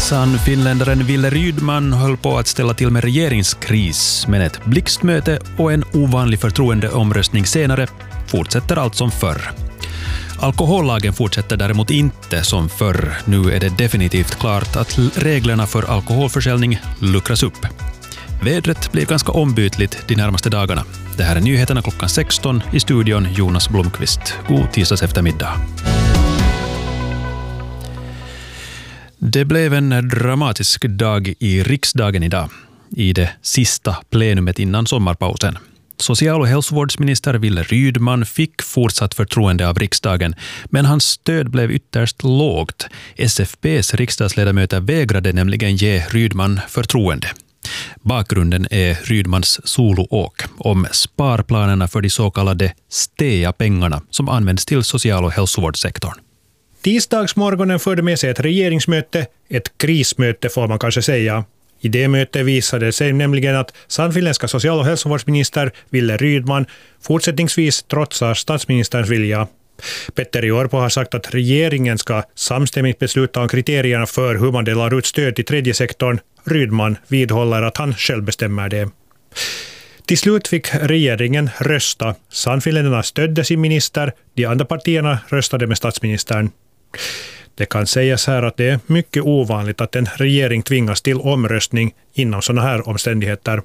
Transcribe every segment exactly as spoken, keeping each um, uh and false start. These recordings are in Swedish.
Sannfinländaren Wille Rydman höll på att ställa till med regeringskris, men ett blixtmöte och en ovanlig förtroendeomröstning senare fortsätter allt som förr. Alkohollagen fortsätter däremot inte som förr. Nu är det definitivt klart att reglerna för alkoholförsäljning luckras upp. Vädret blir ganska ombytligt de närmaste dagarna. Det här är nyheterna klockan sexton, i studion Jonas Blomqvist. God tisdags eftermiddag. Det blev en dramatisk dag i riksdagen idag, i det sista plenumet innan sommarpausen. Social- och hälsovårdsminister Wille Rydman fick fortsatt förtroende av riksdagen, men hans stöd blev ytterst lågt. S F P:s riksdagsledamöter vägrade nämligen ge Rydman förtroende. Bakgrunden är Rydmans soloåk om sparplanerna för de så kallade STEA-pengarna som används till social- och hälsovårdssektorn. Tisdagsmorgonen förde med sig ett regeringsmöte, ett krismöte får man kanske säga. I det mötet visade det sig nämligen att sannfinländska social- och hälsovårdsminister Wille Rydman fortsättningsvis trotsar statsministerns vilja. Petteri Orpo har sagt att regeringen ska samstämmigt besluta om kriterierna för hur man delar ut stöd till tredje sektorn. Rydman vidhåller att han själv bestämmer det. Till slut fick regeringen rösta. Sannfinländarna stödde sin minister, de andra partierna röstade med statsministern. Det kan sägas här att det är mycket ovanligt att en regering tvingas till omröstning inom sådana här omständigheter.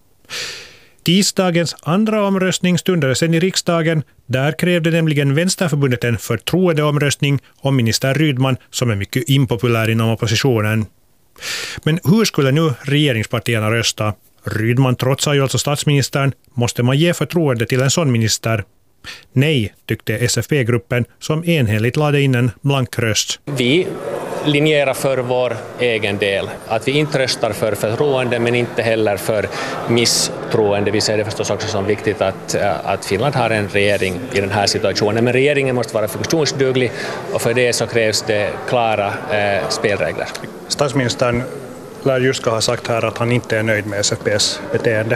Tisdagens andra omröstning stundade sedan i riksdagen. Där krävde nämligen Vänsterförbundet en förtroendeomröstning om minister Rydman som är mycket impopulär inom oppositionen. Men hur skulle nu regeringspartierna rösta? Rydman trotsar ju alltså statsministern. Måste man ge förtroende till en sån minister? Nej, tyckte S F P-gruppen som enhälligt lade in en blank röst. Vi linjerar för vår egen del. Att vi inte röstar för förtroende men inte heller för misstroende. Vi ser det förstås också som viktigt att, att Finland har en regering i den här situationen. Men regeringen måste vara funktionsduglig och för det så krävs det klara eh, spelregler. Statsministern lär just ha sagt här att han inte är nöjd med S F P:s beteende.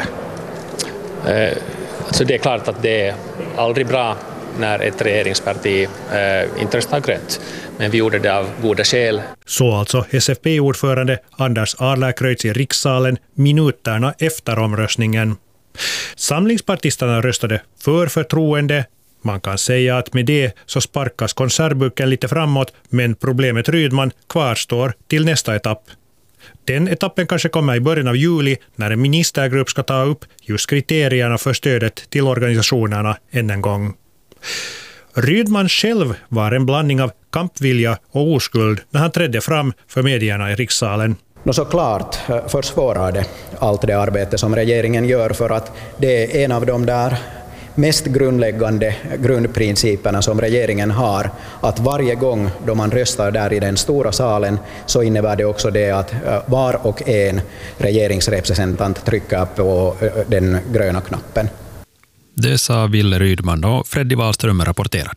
Eh, Så det är klart att det är aldrig bra när ett regeringsparti eh, inte röstar grönt. Men vi gjorde det av goda skäl. Så alltså S F P-ordförande Anders Adlercreutz i rikssalen minuterna efter omröstningen. Samlingspartisterna röstade för förtroende. Man kan säga att med det så sparkas konservburken lite framåt, men problemet Rydman kvarstår till nästa etapp. Den etappen kanske kommer i början av juli när en ministergrupp ska ta upp just kriterierna för stödet till organisationerna än en gång. Rydman själv var en blandning av kampvilja och oskuld när han trädde fram för medierna i rikssalen. Nå såklart försvårar det allt det arbete som regeringen gör för att det är en av de där mest grundläggande grundprinciperna som regeringen har, att varje gång då man röstar där i den stora salen så innebär det också det att var och en regeringsrepresentant trycker på den gröna knappen. Det sa Wille Rydman och Freddy Wahlström rapporterade.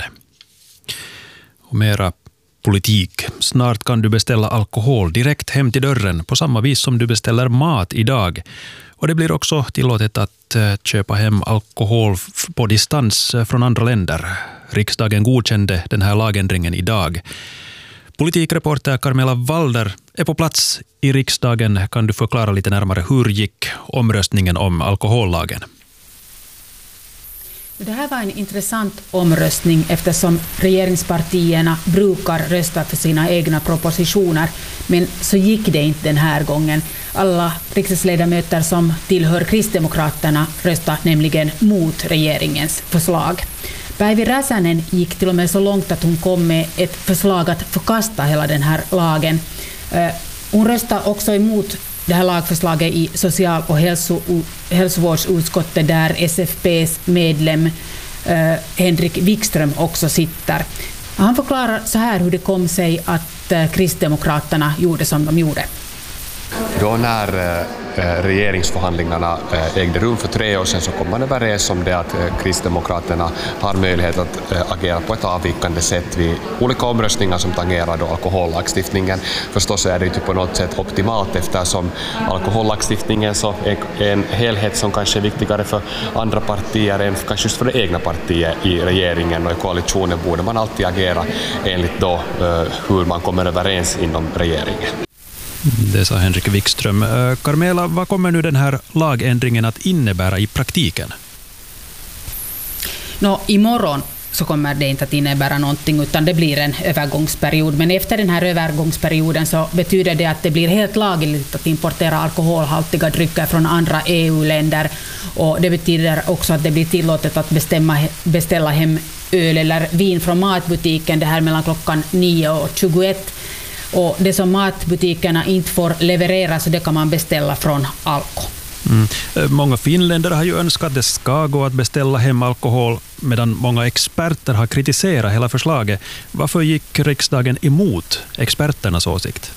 Och mera politik. Snart kan du beställa alkohol direkt hem till dörren på samma vis som du beställer mat idag. Och det blir också tillåtet att köpa hem alkohol på distans från andra länder. Riksdagen godkände den här lagändringen idag. Politikreporter Carmela Walder är på plats i riksdagen. Kan du förklara lite närmare hur gick omröstningen om alkohollagen? Det här var en intressant omröstning eftersom regeringspartierna brukar rösta för sina egna propositioner, men så gick det inte den här gången. Alla riksdagsledamöter som tillhör Kristdemokraterna röstade nämligen mot regeringens förslag. Päivi Räsänen gick till och med så långt att hon kom med ett förslag att förkasta hela den här lagen. Hon röstade också emot det här lagförslaget i social- och hälso- hälsovårdsutskottet där S F P:s medlem eh, Henrik Wikström också sitter. Han förklarar så här hur det kom sig att eh, Kristdemokraterna gjorde som de gjorde. Då när eh, regeringsförhandlingarna eh, ägde rum för tre år sedan så kom man överens om det att eh, Kristdemokraterna har möjlighet att eh, agera på ett avvikande sätt vid olika omröstningar som tangerar då alkohollagstiftningen. Förstås är det inte på något sätt optimalt eftersom alkohollagstiftningen så är en helhet som kanske är viktigare för andra partier än kanske just för det egna partiet i regeringen, och i koalitionen borde man alltid agera enligt då eh, hur man kommer överens inom regeringen. Det sa Henrik Wikström. Carmela, vad kommer nu den här lagändringen att innebära i praktiken? Nå, imorgon så kommer det inte att innebära någonting, utan det blir en övergångsperiod. Men efter den här övergångsperioden så betyder det att det blir helt lagligt att importera alkoholhaltiga drycker från andra E U-länder. Och det betyder också att det blir tillåtet att bestämma, beställa hem öl eller vin från matbutiken, det här mellan klockan nio och tjugoett. Och det som matbutikerna inte får leverera, så det kan man beställa från Alko. Mm. Många finländare har ju önskat att det ska gå att beställa hem alkohol, medan många experter har kritiserat hela förslaget. Varför gick riksdagen emot experternas åsikt?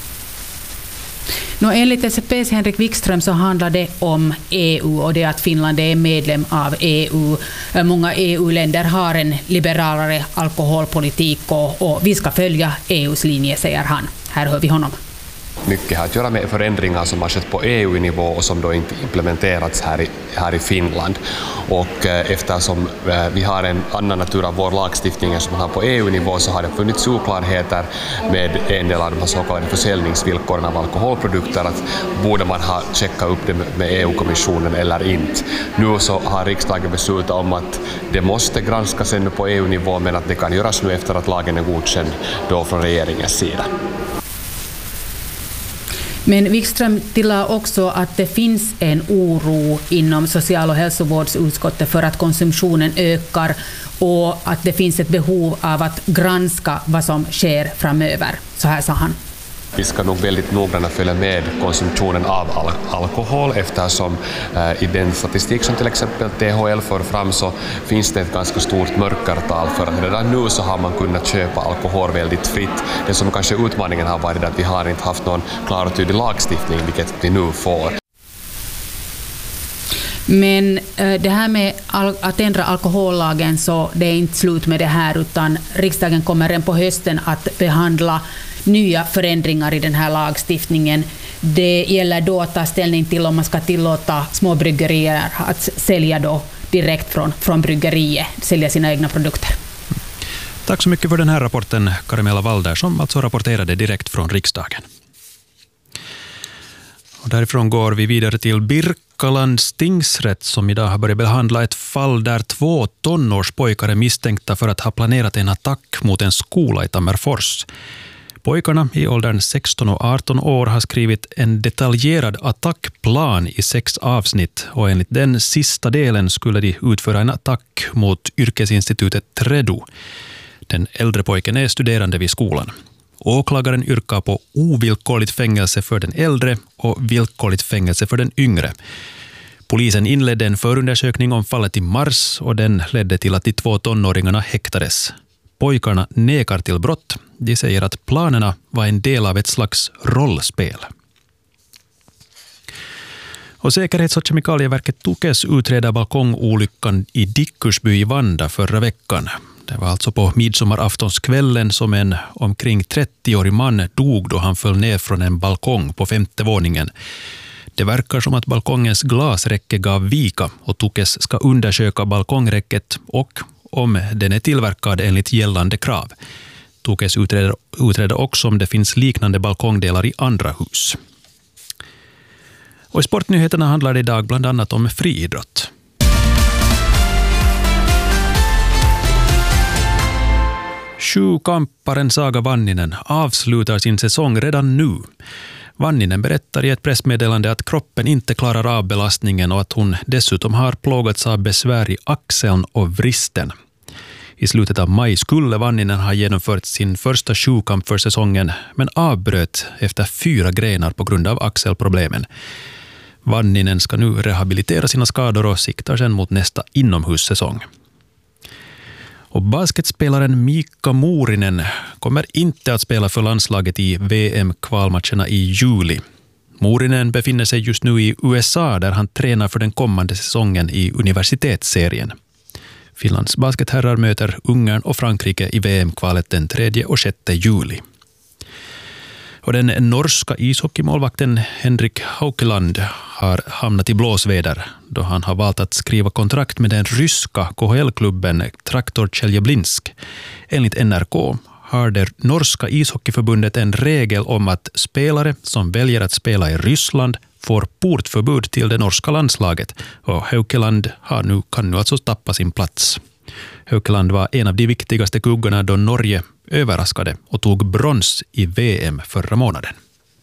Nå, enligt S P P:s Henrik Wikström så handlar det om E U och det att Finland är medlem av E U. Många E U-länder har en liberalare alkoholpolitik och, och vi ska följa E U:s linje, säger han. Här hör vi honom. Mycket har att göra med förändringar som har skett på E U-nivå och som då inte implementerats här i, här i Finland. Och eh, eftersom eh, vi har en annan natur av vår lagstiftning som man har på E U-nivå, så har det funnits oklarheter med en del av de så kallade försäljningsvillkoren av alkoholprodukter. Att borde man ha checkat upp det med E U-kommissionen eller inte. Nu så har riksdagen beslutat om att det måste granskas ännu på E U-nivå, men att det kan göras nu efter att lagen är godkänd då från regeringens sida. Men Wikström tillade också att det finns en oro inom social- och hälsovårdsutskottet för att konsumtionen ökar och att det finns ett behov av att granska vad som sker framöver. Så här sa han. Vi ska nog väldigt noggrant följa med konsumtionen av al- alkohol eftersom eh, i den statistik som till exempel T H L för fram så finns det ett ganska stort mörkertal, för att redan nu så har man kunnat köpa alkohol väldigt fritt. Det som kanske utmaningen har varit att vi har inte haft någon klar och tydlig lagstiftning, vilket vi nu får. Men det här med att ändra alkohollagen, så det är inte slut med det här, utan riksdagen kommer redan på hösten att behandla nya förändringar i den här lagstiftningen. Det gäller då att ta ställning till om man ska tillåta små bryggerier att sälja då direkt från, från bryggeriet, sälja sina egna produkter. Tack så mycket för den här rapporten, Carmela Walder, som alltså rapporterade direkt från riksdagen. Och därifrån går vi vidare till Birkalands tingsrätt, som idag har börjat behandla ett fall där två tonårspojkar är misstänkta för att ha planerat en attack mot en skola i Tammerfors. Pojkarna i åldern sexton och arton år har skrivit en detaljerad attackplan i sex avsnitt, och enligt den sista delen skulle de utföra en attack mot yrkesinstitutet Tredo. Den äldre pojken är studerande vid skolan. Åklagaren yrkar på ovillkorligt fängelse för den äldre och villkorligt fängelse för den yngre. Polisen inledde en förundersökning om fallet i mars, och den ledde till att de två tonåringarna häktades. Pojkarna nekar till brott. De säger att planerna var en del av ett slags rollspel. Och Säkerhets- och kemikalieverket Tukes utreder balkongolyckan i Dickursby i Vanda förra veckan. Det var alltså på midsommaraftonskvällen som en omkring trettio-årig man dog då han föll ner från en balkong på femte våningen. Det verkar som att balkongens glasräcke gav vika, och Tukes ska undersöka balkongräcket och om den är tillverkad enligt gällande krav. Tukes utreder, utreder också om det finns liknande balkongdelar i andra hus. Och i sportnyheterna handlar det idag bland annat om friidrott. Sjukamparen Saga Vanninen avslutar sin säsong redan nu. Vanninen berättar i ett pressmeddelande att kroppen inte klarar av belastningen och att hon dessutom har plågats av besvär i axeln och vristen. I slutet av maj skulle Vanninen ha genomfört sin första sjukamp för säsongen, men avbröt efter fyra grenar på grund av axelproblemen. Vanninen ska nu rehabilitera sina skador och siktar sedan mot nästa inomhussäsong. Och basketspelaren Mika Moorinen kommer inte att spela för landslaget i V M-kvalmatcherna i juli. Moorinen befinner sig just nu i U S A där han tränar för den kommande säsongen i universitetsserien. Finlands basketherrar möter Ungern och Frankrike i V M-kvalet den tredje och sjätte juli. Och den norska ishockeymålvakten Henrik Haukeland har hamnat i blåsväder då han har valt att skriva kontrakt med den ryska K H L-klubben Traktor Tjeljablinsk. Enligt N R K har det norska ishockeyförbundet en regel om att spelare som väljer att spela i Ryssland får portförbud till det norska landslaget, och Haukeland har nu, kan nu alltså tappa sin plats. Haukeland var en av de viktigaste kuggorna då Norge överraskade och tog brons i V M förra månaden.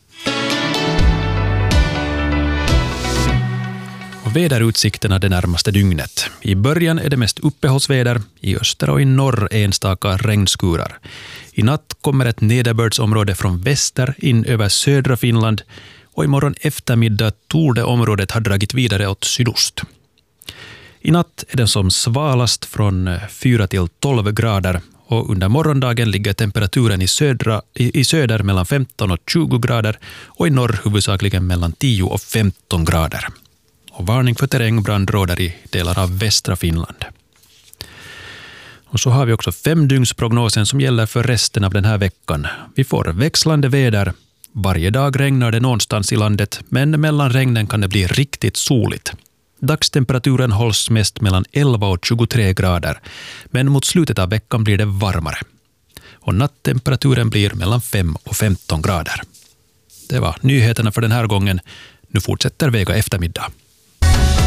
Och väderutsikterna det närmaste dygnet. I början är det mest uppehållsväder, i öster och i norr enstaka regnskurar. I natt kommer ett nederbördsområde från väster in över södra Finland, och imorgon eftermiddag torde området ha dragit vidare åt sydost. I natt är den som svalast från fyra till tolv grader, och under morgondagen ligger temperaturen i, södra, i, i söder mellan femton och tjugo grader och i norr huvudsakligen mellan tio och femton grader. Och varning för terrängbrand råder i delar av västra Finland. Och så har vi också femdygnsprognosen som gäller för resten av den här veckan. Vi får växlande väder. Varje dag regnar det någonstans i landet, men mellan regnen kan det bli riktigt soligt. Dagstemperaturen hålls mest mellan elva och tjugotre grader, men mot slutet av veckan blir det varmare. Och natttemperaturen blir mellan fem och femton grader. Det var nyheterna för den här gången. Nu fortsätter Vega eftermiddag.